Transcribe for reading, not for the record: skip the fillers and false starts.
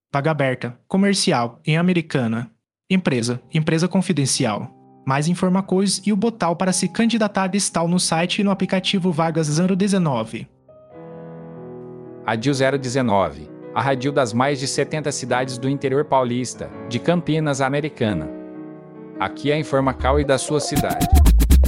Vaga aberta, comercial, em Americana. Empresa confidencial. Mais informações e o botão para se candidatar está no site e no aplicativo Vagas 019. Radil 019, a radil das mais de 70 cidades do interior paulista, de Campinas à Americana. Aqui é a Informacal e da sua cidade.